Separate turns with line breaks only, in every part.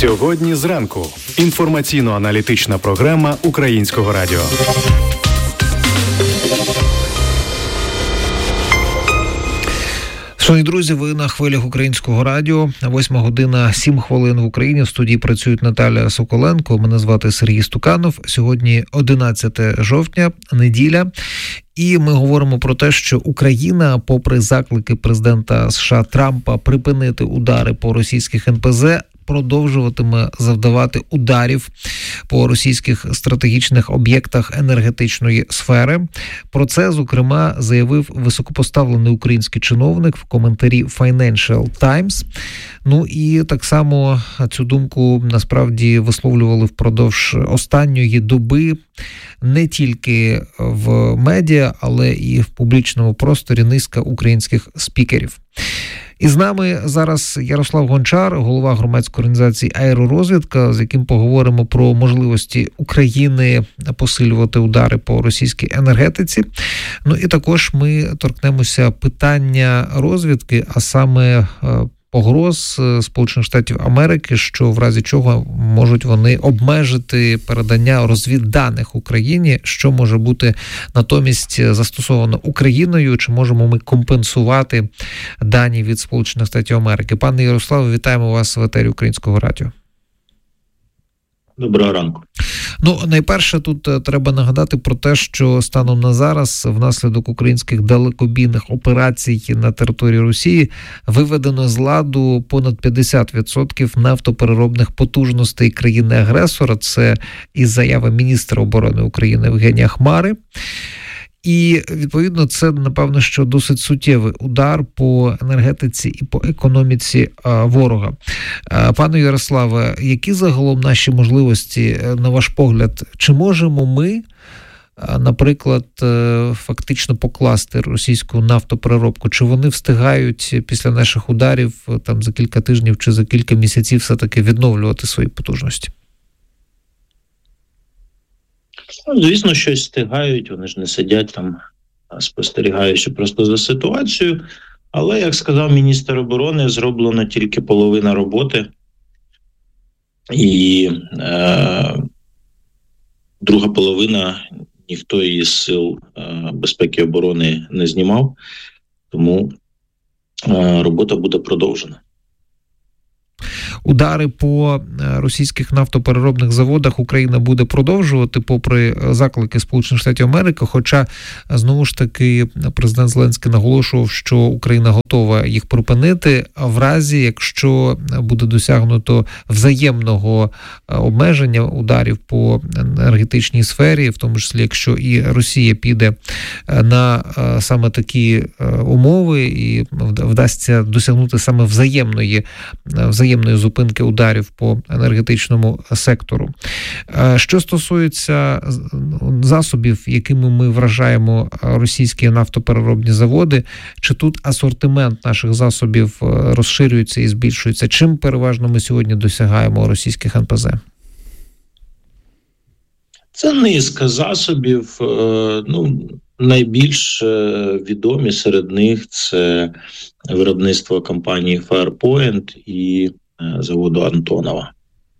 Сьогодні зранку. Інформаційно-аналітична програма Українського радіо.
Шановні друзі, ви на хвилях Українського радіо. 8 година 7 хвилин в Україні. В студії працюють Наталя Соколенко. Мене звати Сергій Стуканов. Сьогодні 11 жовтня, неділя. І ми говоримо про те, що Україна, попри заклики президента США Трампа припинити удари по російських НПЗ, продовжуватиме завдавати ударів по російських стратегічних об'єктах енергетичної сфери. Про це, зокрема, заявив високопоставлений український чиновник в коментарі Financial Times. Ну і так само цю думку насправді висловлювали впродовж останньої доби не тільки в медіа, але і в публічному просторі низка українських спікерів. І з нами зараз Ярослав Гончар, голова громадської організації «Аеророзвідка», з яким поговоримо про можливості України посилювати удари по російській енергетиці. Ну і також ми торкнемося питання розвідки, а саме погроз Сполучених Штатів Америки, що в разі чого можуть вони обмежити передання розвідданих Україні, що може бути натомість застосовано Україною, чи можемо ми компенсувати дані від Сполучених Штатів Америки. Пане Ярославе, вітаємо вас в етері Українського радіо.
Доброго ранку.
Ну, найперше, тут треба нагадати про те, що станом на зараз внаслідок українських далекобійних операцій на території Росії виведено з ладу понад 50% нафтопереробних потужностей країни-агресора. Це із заяви міністра оборони України Євгенія Хмари. І, відповідно, це, напевно, що досить суттєвий удар по енергетиці і по економіці ворога. Пане Ярославе, які загалом наші можливості, на ваш погляд, чи можемо ми, наприклад, фактично покласти російську нафтопереробку? Чи вони встигають після наших ударів там за кілька тижнів чи за кілька місяців все-таки відновлювати свої потужності?
Ну, звісно, щось встигають, вони ж не сидять там, спостерігаючи просто за ситуацією. Але, як сказав міністр оборони, зроблено тільки половина роботи. І друга половина ніхто із сил безпеки і оборони не знімав. Тому робота буде продовжена.
Удари по російських нафтопереробних заводах Україна буде продовжувати, попри заклики Сполучених Штатів Америки, хоча, знову ж таки, президент Зеленський наголошував, що Україна готова їх припинити в разі, якщо буде досягнуто взаємного обмеження ударів по енергетичній сфері, в тому числі, якщо і Росія піде на саме такі умови і вдасться досягнути саме взаємної зупинки ударів по енергетичному сектору. Що стосується засобів, якими ми вражаємо російські нафтопереробні заводи, чи тут асортимент наших засобів розширюється і збільшується? Чим переважно ми сьогодні досягаємо російських НПЗ?
Це низка засобів. Найбільш відомі серед них це виробництво компанії Firepoint і заводу Антонова.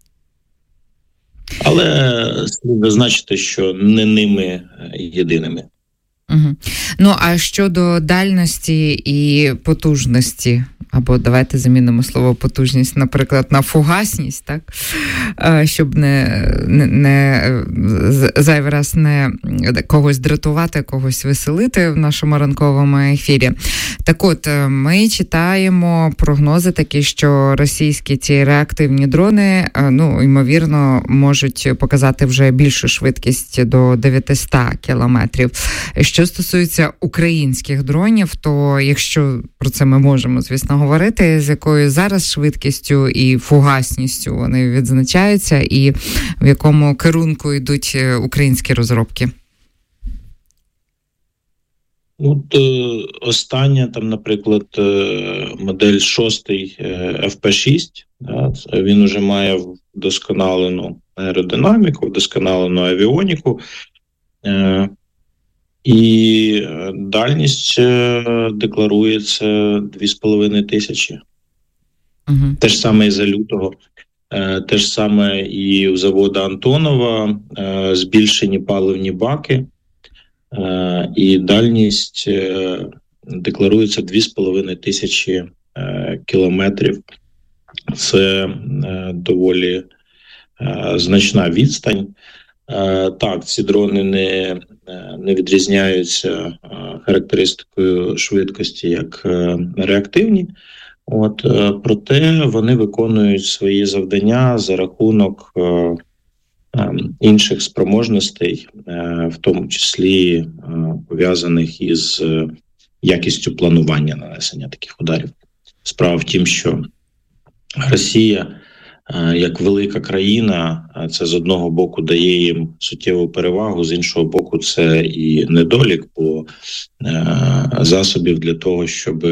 Але слід зазначити, що не ними єдиними.
Угу. Ну, а щодо дальності і потужності, або давайте замінимо слово потужність, наприклад, на фугасність, так? Щоб не зайвий раз не когось дратувати, когось веселити в нашому ранковому ефірі. Так от, ми читаємо прогнози такі, що російські ці реактивні дрони, ймовірно, можуть показати вже більшу швидкість до 900 кілометрів. Що стосується українських дронів, то якщо про це ми можемо, звісно, говорити, з якою зараз швидкістю і фугасністю вони відзначаються, і в якому керунку йдуть українські розробки?
Остання, наприклад, модель 6 FP6, він уже має вдосконалену аеродинаміку, вдосконалену авіоніку, і дальність декларується 2500. Те ж саме і за лютого. Те ж саме і у заводу Антонова збільшені паливні баки, і дальність декларується 2500 кілометрів. Це доволі значна відстань. Так, ці дрони не відрізняються характеристикою швидкості як реактивні, проте вони виконують свої завдання за рахунок інших спроможностей, в тому числі пов'язаних із якістю планування нанесення таких ударів. Справа в тім, що Росія, як велика країна, це з одного боку дає їм суттєву перевагу, з іншого боку це і недолік, бо засобів для того, щоб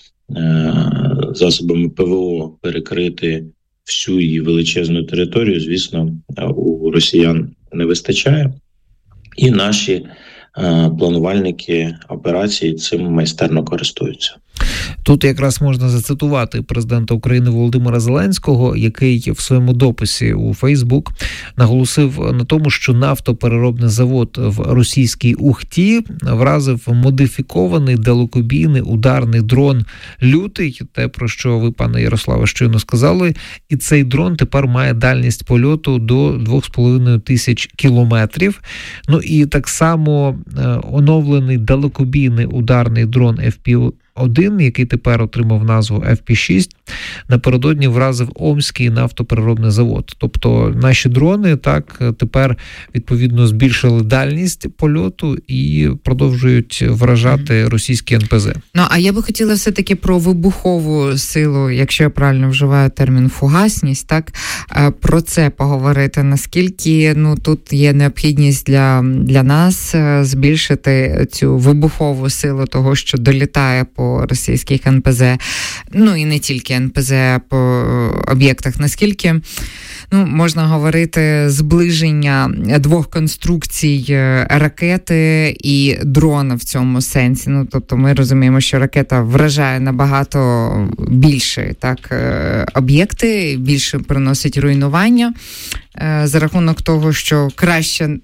засобами ПВО перекрити всю її величезну територію, звісно, у росіян не вистачає. І наші планувальники операцій цим майстерно користуються.
Тут якраз можна зацитувати президента України Володимира Зеленського, який в своєму дописі у Фейсбук наголосив на тому, що нафтопереробний завод в російській Ухті вразив модифікований далекобійний ударний дрон «Лютий», те, про що ви, пане Ярославе, щойно сказали, і цей дрон тепер має дальність польоту до 2500 кілометрів. Ну і так само оновлений далекобійний ударний дрон FP-1, який тепер отримав назву FP-6, напередодні вразив Омський нафтопереробний завод. Тобто наші дрони так тепер відповідно збільшили дальність польоту і продовжують вражати російські НПЗ.
Ну, а я би хотіла все-таки про вибухову силу, якщо я правильно вживаю термін фугасність, так, про це поговорити. Наскільки, тут є необхідність для нас збільшити цю вибухову силу того, що долітає по російських НПЗ, і не тільки НПЗ, а по об'єктах. Наскільки можна говорити зближення двох конструкцій ракети і дрона в цьому сенсі? Тобто ми розуміємо, що ракета вражає набагато більше об'єкти, більше приносить руйнування за рахунок того, що краще,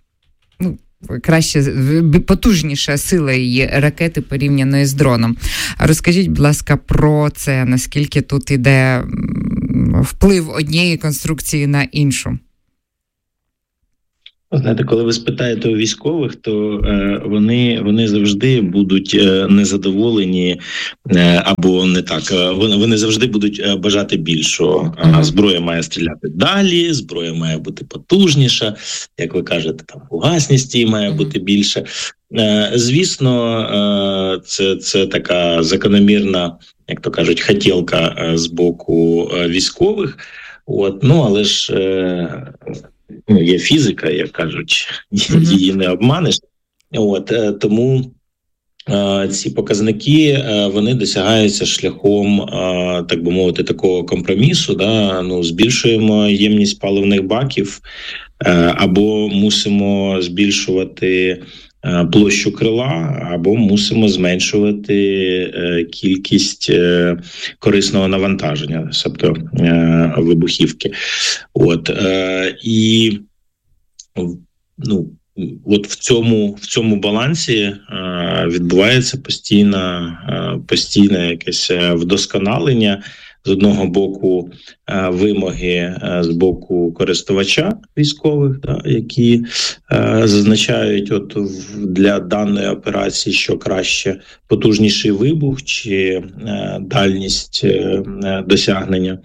потужніша сила її ракети порівняно з дроном. Розкажіть, будь ласка, про це, наскільки тут іде вплив однієї конструкції на іншу?
Знаєте, коли ви спитаєте у військових, то вони завжди будуть незадоволені, або не так, вони завжди будуть бажати більшого. Зброя має стріляти далі, зброя має бути потужніша, як ви кажете, фугасність її має бути більше. Звісно, це така закономірна, як то кажуть, хотілка з боку військових, але ж є фізика, як кажуть, її не обманеш. Тому ці показники, вони досягаються шляхом, так би мовити, такого компромісу. Збільшуємо ємність паливних баків, або мусимо збільшувати площу крила, або мусимо зменшувати кількість корисного навантаження, тобто вибухівки. І в цьому балансі відбувається постійне якесь вдосконалення. З одного боку вимоги з боку користувача військових, які зазначають для даної операції, що краще потужніший вибух чи дальність досягнення.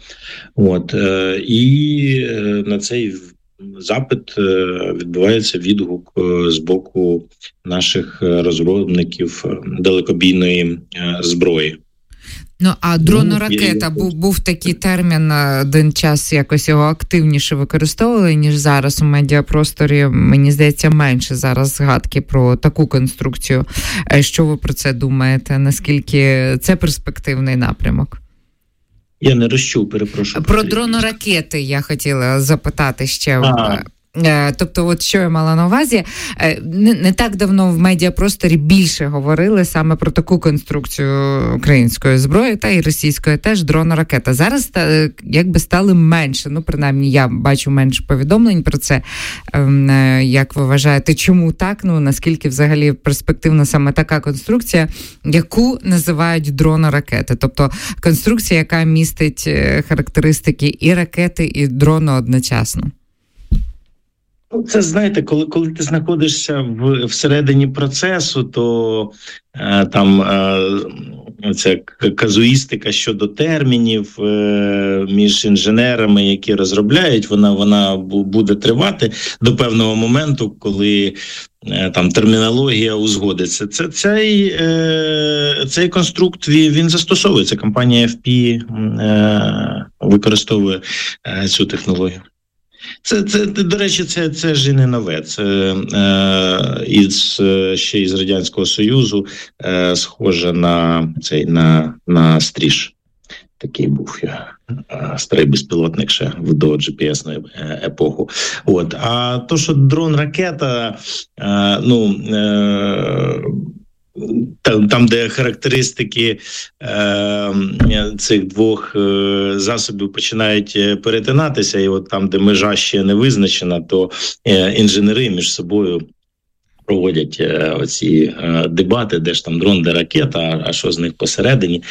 І на цей запит відбувається відгук з боку наших розробників далекобійної зброї.
А дроноракета, був такий термін, один час якось його активніше використовували, ніж зараз у медіапросторі. Мені здається, менше зараз згадки про таку конструкцію. Що ви про це думаєте? Наскільки це перспективний напрямок?
Я не розчув, перепрошую.
Про дроноракети я хотіла запитати ще. Тобто, от що я мала на увазі, не так давно в медіапросторі більше говорили саме про таку конструкцію української зброї, та і російської теж, дрон-ракета. Зараз якби стали менше, ну, принаймні, я бачу менше повідомлень про це. Як ви вважаєте, чому так? Ну, наскільки взагалі перспективна саме така конструкція, яку називають дрон-ракети? Тобто, конструкція, яка містить характеристики і ракети, і дрону одночасно.
Це, знаєте, коли ти знаходишся всередині процесу, то там ця казуїстика щодо термінів між інженерами, які розробляють, вона буде тривати до певного моменту, коли там термінологія узгодиться. Цей конструкт, він застосовується. Компанія FP використовує цю технологію. Це до речі, це ж і не нове. Це ще із Радянського Союзу, схоже на стріж. Такий був старий безпілотник ще до GPS-ної епоху. А то, що дрон-ракета, там, де характеристики цих двох засобів починають перетинатися, і от там, де межа ще не визначена, то інженери між собою проводять оці дебати, де ж там дрон, де ракета, а що з них посередині.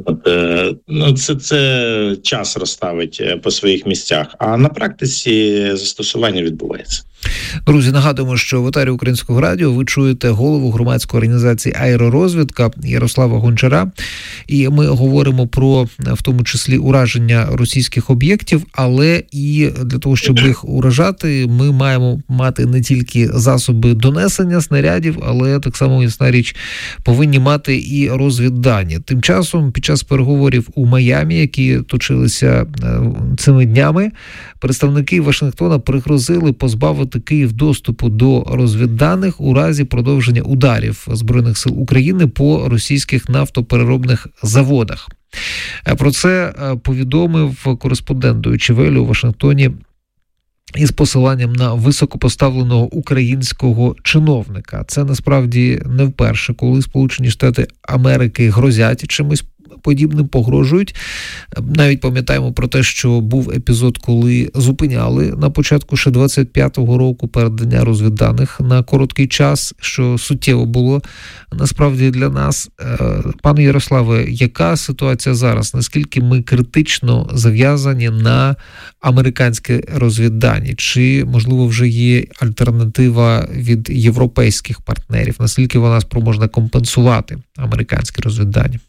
Це час розставить по своїх місцях, а на практиці застосування відбувається.
Друзі, нагадуємо, що в етері Українського радіо ви чуєте голову громадської організації «Аеророзвідка» Ярослава Гончара. І ми говоримо про, в тому числі, ураження російських об'єктів, але і для того, щоб їх уражати, ми маємо мати не тільки засоби донесення снарядів, але так само, ясна річ, повинні мати і розвіддані. Тим часом, під час переговорів у Майамі, які точилися цими днями, представники Вашингтона пригрозили позбавити Київ доступу до розвідданих у разі продовження ударів Збройних сил України по російських нафтопереробних заводах. Про це повідомив кореспондент Deutsche Welle у Вашингтоні із посиланням на високопоставленого українського чиновника. Це насправді не вперше, коли Сполучені Штати Америки грозять чимось подібним, погрожують. Навіть пам'ятаємо про те, що був епізод, коли зупиняли на початку ще 25-го року передання розвідданих на короткий час, що суттєво було насправді для нас. Пане Ярославе, яка ситуація зараз? Наскільки ми критично зав'язані на американське розвіддані? Чи, можливо, вже є альтернатива від європейських партнерів? Наскільки вона спроможна компенсувати американське розвіддані?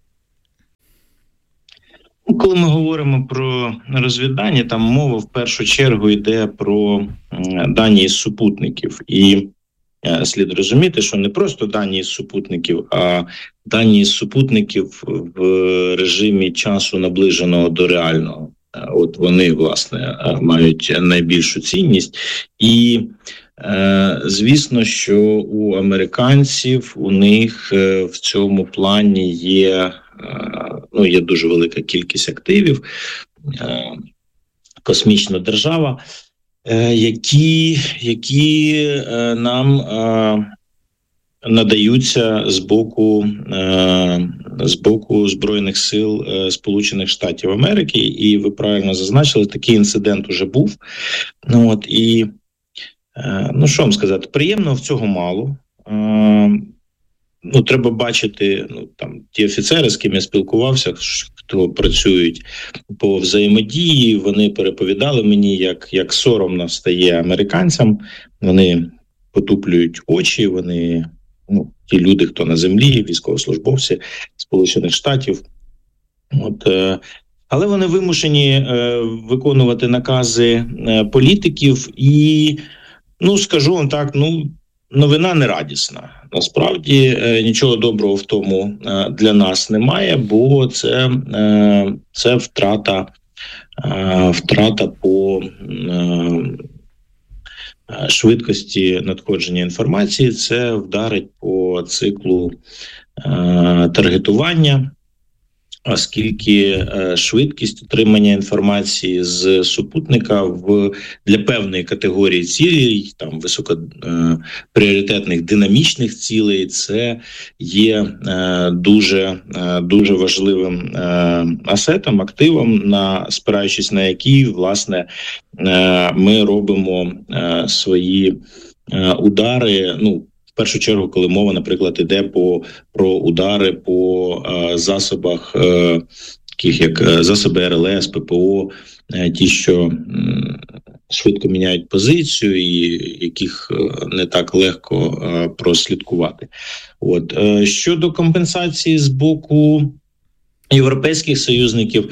Коли ми говоримо про розвіддані, там мова в першу чергу йде про дані із супутників. І слід розуміти, що не просто дані із супутників, а дані із супутників в режимі часу наближеного до реального. От вони, власне, мають найбільшу цінність. І звісно, що у американців, у них в цьому плані є дуже велика кількість активів, космічна держава, які нам надаються з боку Збройних сил Сполучених Штатів Америки. І ви правильно зазначили, такий інцидент уже був. Що вам сказати, приємного в цього мало. Треба бачити, ті офіцери, з ким я спілкувався, хто працюють по взаємодії, вони переповідали мені, як соромно стає американцям. Вони потуплюють очі, вони, ті люди, хто на землі, військовослужбовці Сполучених Штатів. Але вони вимушені виконувати накази політиків і, скажу вам так, новина не радісна. Насправді нічого доброго в тому для нас немає, бо це втрата по швидкості надходження інформації, це вдарить по циклу таргетування. оскільки швидкість отримання інформації з супутника для певної категорії цілей, там високопріоритетних динамічних цілей, це є дуже, дуже важливим асетом, активом, спираючись на який, власне, ми робимо свої удари, в першу чергу, коли мова, наприклад, іде про удари по засобах, таких як засоби РЛС, ППО, ті, що швидко міняють позицію і яких не так легко прослідкувати. Щодо компенсації з боку європейських союзників,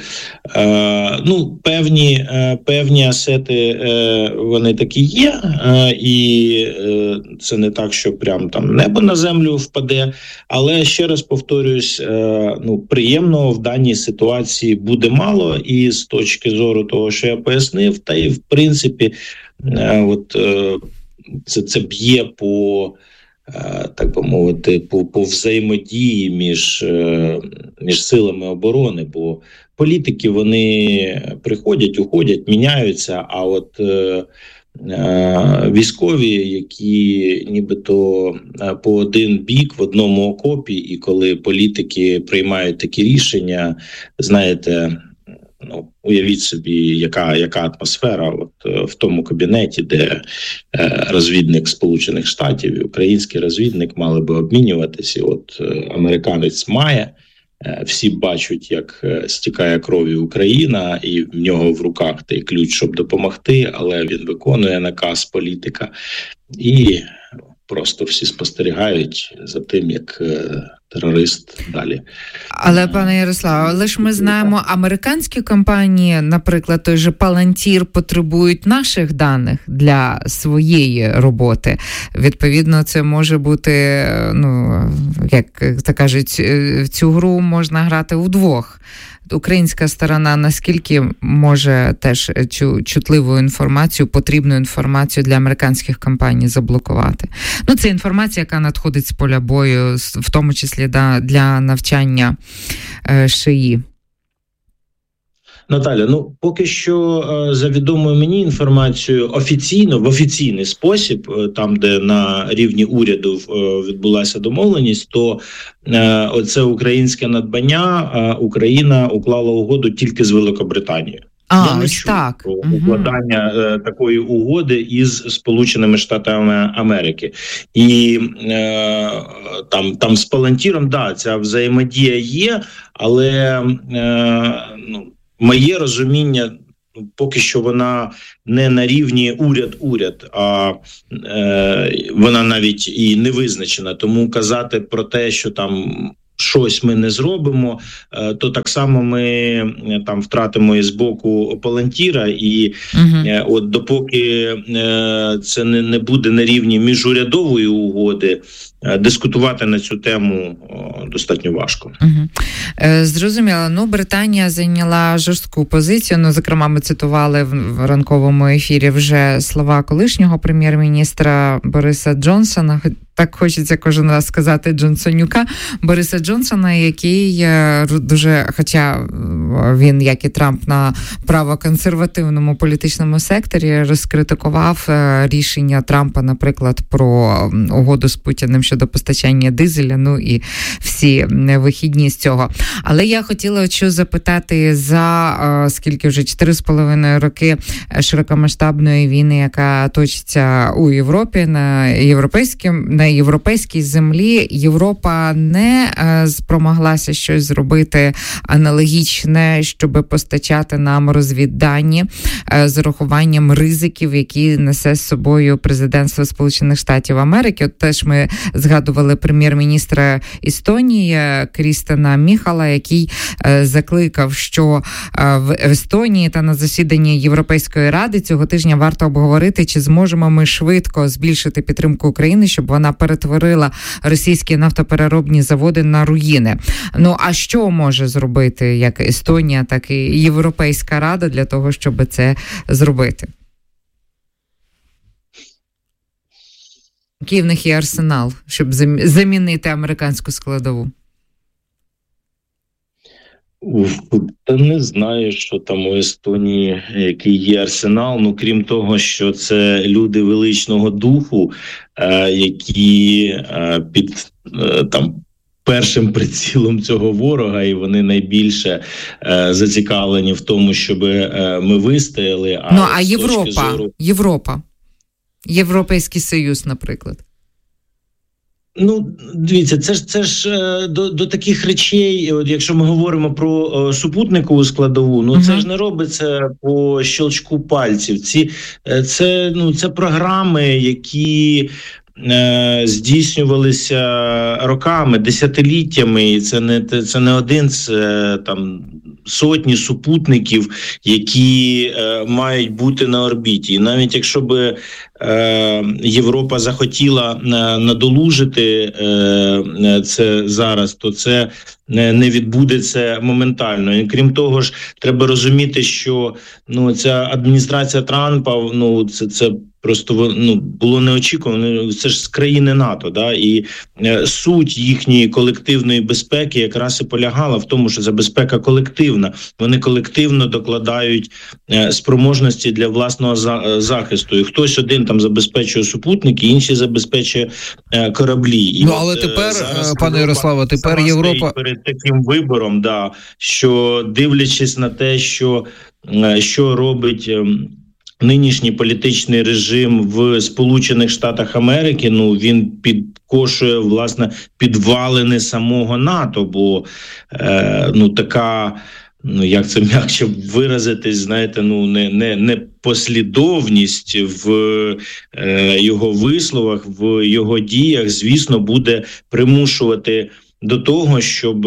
певні асети вони такі є, і це не так, що прям там небо на землю впаде, але ще раз повторюсь, приємного в даній ситуації буде мало, і з точки зору того, що я пояснив, та і в принципі це б'є по, так би мовити, по взаємодії між силами оборони, бо політики, вони приходять, уходять, міняються, а військові, які нібито по один бік в одному окопі, і коли політики приймають такі рішення, знаєте, уявіть собі, яка атмосфера в тому кабінеті, де розвідник Сполучених Штатів і український розвідник мали би обмінюватися. Американець має, всі бачать, як стікає кров'ю Україна, і в нього в руках той ключ, щоб допомогти, але він виконує наказ політика. І просто всі спостерігають за тим, як терорист далі.
Але, пане Ярославе, але ж ми знаємо, американські компанії, наприклад, той же Palantir, потребують наших даних для своєї роботи. Відповідно, це може бути, як так кажуть, в цю гру можна грати удвох. Українська сторона наскільки може теж цю чутливу інформацію, потрібну інформацію для американських компаній заблокувати? Це інформація, яка надходить з поля бою, в тому числі для навчання ШІ.
Наталя, поки що, за відомою мені інформацією, в офіційний спосіб, там, де на рівні уряду відбулася домовленість, то оце українське надбання, Україна уклала угоду тільки з Великобританією. Я не чув про укладання такої угоди із Сполученими Штатами Америки. І там з Palantir, ця взаємодія є, але моє розуміння, поки що вона не на рівні уряд, а вона навіть і не визначена. Тому казати про те, що там щось ми не зробимо, то так само ми там втратимо і з боку Palantir, і допоки це не буде на рівні міжурядової угоди, дискутувати на цю тему достатньо важко.
Зрозуміло. Британія зайняла жорстку позицію. Зокрема, ми цитували в ранковому ефірі вже слова колишнього прем'єр-міністра Бориса Джонсона. Так хочеться кожен раз сказати Джонсонюка, Бориса Джонсона, який дуже, хоча він, як і Трамп, на правоконсервативному політичному секторі, розкритикував рішення Трампа, наприклад, про угоду з Путіним щодо постачання дизеля, і всі вихідні з цього. Але я хотіла запитати за скільки вже 4,5 роки широкомасштабної війни, яка точиться у Європі, на європейській землі, Європа не спромоглася щось зробити аналогічне, щоб постачати нам розвіддані з урахуванням ризиків, які несе з собою президентство Сполучених Штатів Америки. Теж ми згадували прем'єр-міністра Естонії Крістена Міхала, який закликав, що в Естонії та на засіданні Європейської ради цього тижня варто обговорити, чи зможемо ми швидко збільшити підтримку України, щоб вона перетворила російські нафтопереробні заводи на руїни. А що може зробити як Естонія, так і Європейська Рада для того, щоб це зробити? Який в них є арсенал, щоб замінити американську складову?
Та не знаю, що там у Естонії, який є арсенал. Ну, крім того, що це люди величного духу, які під там першим прицілом цього ворога, і вони найбільше зацікавлені в тому, щоб ми вистояли.
А Європа? Європейський Союз, наприклад.
Ну, дивіться, це ж до таких речей, от якщо ми говоримо про супутникову складову, це ж не робиться по щелчку пальців. Це програми, які здійснювалися роками, десятиліттями, і це не один з там сотні супутників, які мають бути на орбіті. І навіть якщо би Європа захотіла надолужити це зараз, то це не відбудеться моментально. І крім того ж, треба розуміти, що ця адміністрація Трампа, це просто було неочікувано. Це ж з країни НАТО, да? І суть їхньої колективної безпеки якраз і полягала в тому, що це безпека колективна. Вони колективно докладають спроможності для власного захисту. І хтось один там забезпечує супутники, інший забезпечує кораблі.
Але тепер, пане Ярославе, тепер Європа
перед таким вибором, що дивлячись на те, що робить нинішній політичний режим в Сполучених Штатах Америки, він підкошує, власне, підвалини самого НАТО, бо така, як це м'якше виразитись, знаєте, не послідовність в його висловах, в його діях, звісно, буде примушувати до того, щоб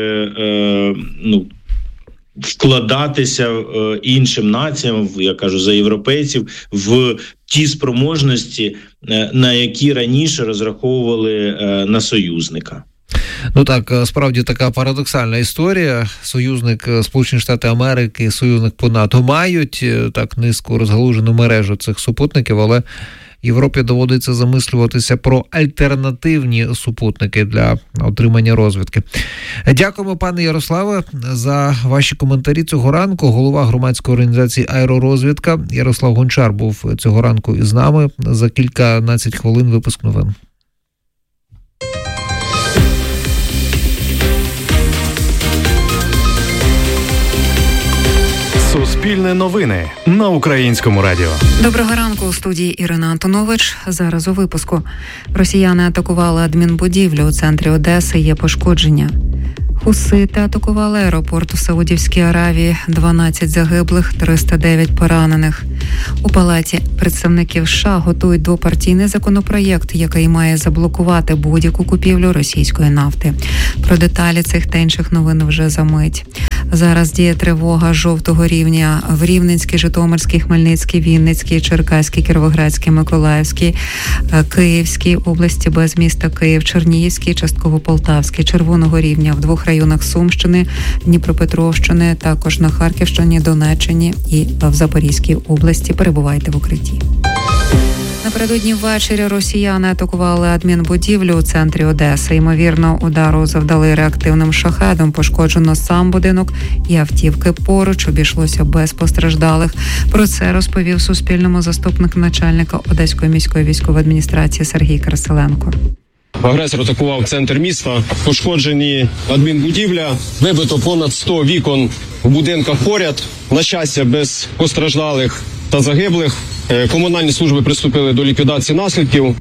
вкладатися іншим націям, я кажу за європейців, в ті спроможності, на які раніше розраховували на союзника.
Так, справді така парадоксальна історія. Союзник Сполучені Штати Америки, союзник по НАТО мають так низьку розгалужену мережу цих супутників, але Європі доводиться замислюватися про альтернативні супутники для отримання розвідки. Дякуємо, пане Ярославе, за ваші коментарі цього ранку. Голова громадської організації «Аеророзвідка» Ярослав Гончар був цього ранку із нами. За кільканадцять хвилин випуск новин.
Суспільне новини на Українському радіо.
Доброго ранку, у студії Ірина Антонович. Зараз у випуску. Росіяни атакували адмінбудівлю у центрі Одеси, є пошкодження. Хусити атакували аеропорт у Саудівській Аравії, 12 загиблих, 309 поранених. У Палаті представників США готують двопартійний законопроєкт, який має заблокувати будь-яку купівлю російської нафти. Про деталі цих та інших новин вже за мить. Зараз діє тривога жовтого рівня в Рівненській, Житомирській, Хмельницькій, Вінницькій, Черкаській, Кіровоградській, Миколаївській, Київській області без міста Київ, Чернігівській, частково Полтавській, червоного рівня в двох районах Сумщини, Дніпропетровщини, також на Харківщині, Донеччині і в Запорізькій області. Перебувайте в укритті. Напередодні ввечері росіяни атакували адмінбудівлю у центрі Одеси. Ймовірно, удару завдали реактивним шахедом. Пошкоджено сам будинок і автівки поруч. Обійшлося без постраждалих. Про це розповів Суспільному заступник начальника Одеської міської військової адміністрації Сергій Красиленко.
Агресор атакував центр міста, пошкоджені адмінбудівля, вибито понад 100 вікон в будинках поряд. На щастя, без постраждалих та загиблих. Комунальні служби приступили до ліквідації наслідків.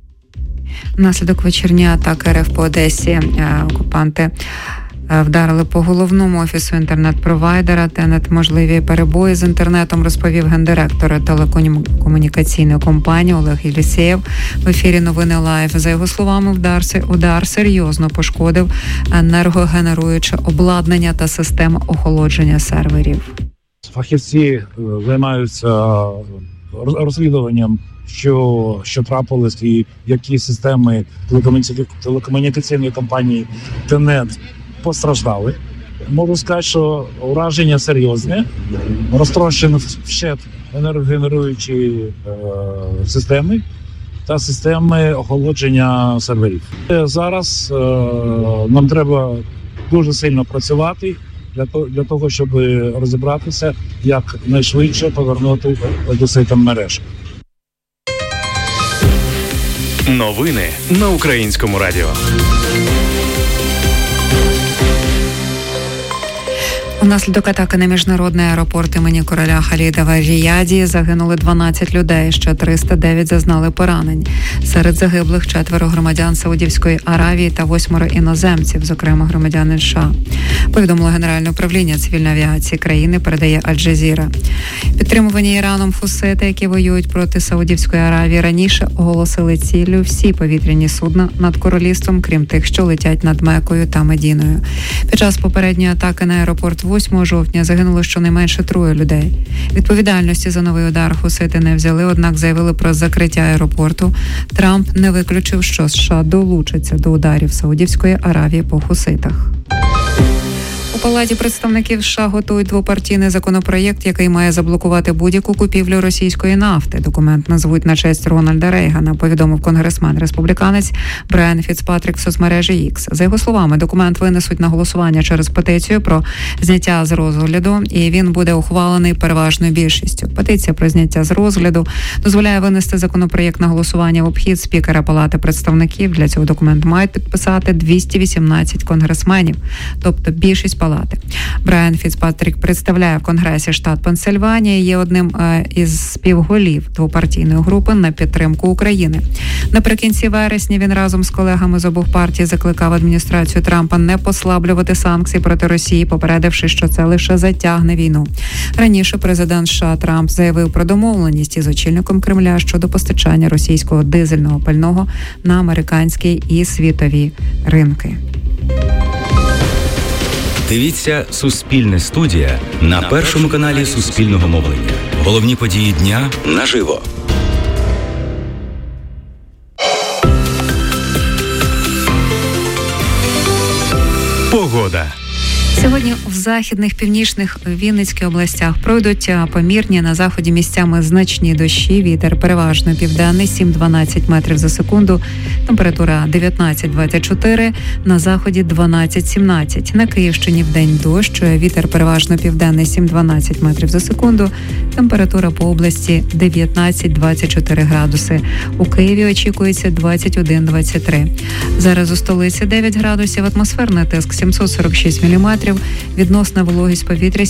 Внаслідок вечірньої атаки РФ по Одесі окупанти вдарили по головному офісу інтернет-провайдера. ТЕНЕТ можливі перебої з інтернетом, розповів гендиректор телекомунікаційної компанії Олег Єлісєєв в ефірі «Новини Лайв». За його словами, удар серйозно пошкодив енергогенеруюче обладнання та систему охолодження серверів.
Фахівці займаються розслідуванням, що трапилось і які системи телекомунікаційної компанії ТЕНЕТ постраждали. Можу сказати, що ураження серйозне, розтрощені вщент енергогенеруючі системи та системи охолодження серверів. Зараз нам треба дуже сильно працювати для того, щоб розібратися, як найшвидше повернути одеситам мережу.
Новини на Українському радіо.
Унаслідок атаки на міжнародний аеропорт імені короля Халіда в Ріяді загинули 12 людей, ще 309 зазнали поранень. Серед загиблих 4 громадян Саудівської Аравії та 8 іноземців, зокрема громадяни США. Повідомило Генеральне управління цивільної авіації країни, передає Аль-Джазіра. Підтримувані Іраном хусити, які воюють проти Саудівської Аравії, раніше оголосили ціллю всі повітряні судна над королівством, крім тих, що летять над Меккою та Медіною. Під час попередньої атаки на аеропорт 8 жовтня загинуло щонайменше 3 людей. Відповідальності за новий удар хусити не взяли, однак заявили про закриття аеропорту. Трамп не виключив, що США долучаться до ударів Саудівської Аравії по хуситах. У Палаті представників США готують двопартійний законопроєкт, який має заблокувати будь-яку купівлю російської нафти. Документ назвуть на честь Рональда Рейгана, повідомив конгресмен-республіканець Брайан Фіцпатрік в соцмережі X. За його словами, документ винесуть на голосування через петицію про зняття з розгляду, і він буде ухвалений переважною більшістю. Петиція про зняття з розгляду дозволяє винести законопроєкт на голосування в обхід спікера Палати представників. Для цього документ мають підписати 218 конгресменів, тобто більшість палати. Брайан Фіцпатрік представляє в Конгресі штат Пенсильванія і є одним із співголів двопартійної групи на підтримку України. Наприкінці вересня він разом з колегами з обох партій закликав адміністрацію Трампа не послаблювати санкції проти Росії, попередивши, що це лише затягне війну. Раніше президент США Трамп заявив про домовленість із очільником Кремля щодо постачання російського дизельного пального на американські і світові ринки.
Дивіться «Суспільне студія» на першому каналі Суспільного мовлення. Головні події дня наживо.
Погода.
Сьогодні в західних, північних, Вінницьких областях пройдуть помірні, на заході місцями значні дощі, вітер переважно південний 7-12 метрів за секунду, температура 19-24, на заході 12-17. На Київщині вдень дощ, вітер переважно південний 7-12 метрів за секунду, температура по області 19-24 градуси. У Києві очікується 21-23. Зараз у столиці 9 градусів, атмосферний тиск 746 міліметрів, відносна вологість повітря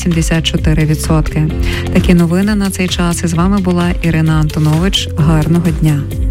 74%. Такі новини на цей час. І з вами була Ірина Антонович. Гарного дня.